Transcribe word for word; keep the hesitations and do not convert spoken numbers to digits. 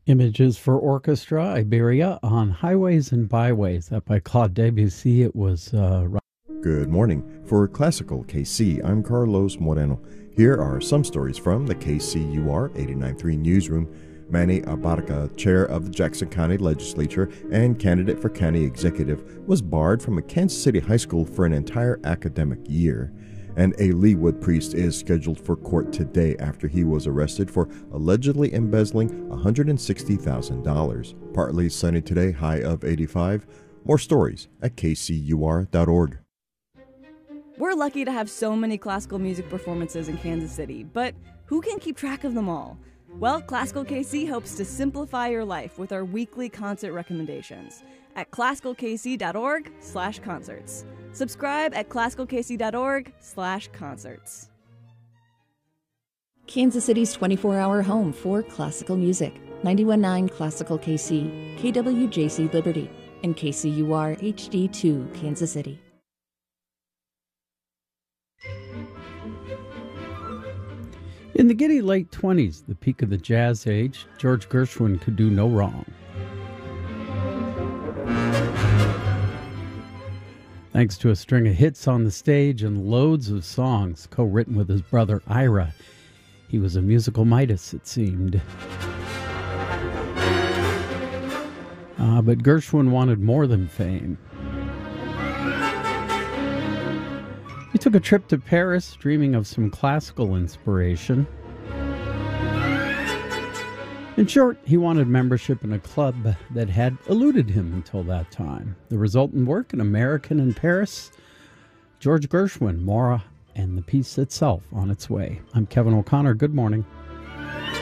Images for Orchestra, Iberia on Highways and Byways. That by Claude Debussy. It was uh, Good morning. For Classical K C, I'm Carlos Moreno. Here are some stories from the K C U R eighty-nine point three newsroom. Manny Abarca, chair of the Jackson County Legislature and candidate for county executive, was barred from a Kansas City high school for an entire academic year. And a Leawood priest is scheduled for court today after he was arrested for allegedly embezzling one hundred sixty thousand dollars. Partly sunny today, high of eighty-five. More stories at k c u r dot org. We're lucky to have so many classical music performances in Kansas City, but who can keep track of them all? Well, Classical K C hopes to simplify your life with our weekly concert recommendations at classical k c dot org slash concerts. Subscribe at classical k c dot org slash concerts. Kansas City's twenty-four hour home for classical music. ninety-one point nine Classical K C, K W J C Liberty, and K C U R H D two Kansas City. In the giddy late twenties, the peak of the jazz age, George Gershwin could do no wrong. Thanks to a string of hits on the stage and loads of songs co-written with his brother Ira, he was a musical Midas, it seemed. Uh, but Gershwin wanted more than fame. He took a trip to Paris, dreaming of some classical inspiration. In short, he wanted membership in a club that had eluded him until that time. The resultant work, An American in Paris, George Gershwin, Mora, and the piece itself on its way. I'm Kevin O'Connor. Good morning.